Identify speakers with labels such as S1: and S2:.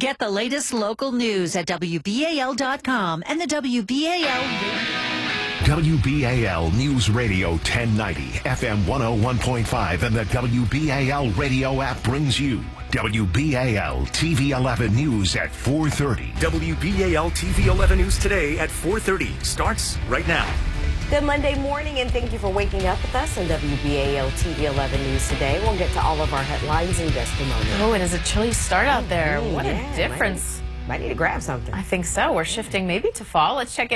S1: Get the latest local news at WBAL.com and the WBAL.
S2: WBAL News Radio 1090, FM 101.5, and the WBAL radio app brings you WBAL TV 11 News at 4:30.
S3: WBAL TV 11 News today at 4:30 starts right now.
S4: Good Monday morning, and thank you for waking up with us on WBAL TV 11 News today. We'll get to all of our headlines in just a moment.
S5: Oh, it is a chilly start out there. What a difference.
S4: Might need to grab something.
S5: I think so. We're shifting maybe to fall. Let's check in.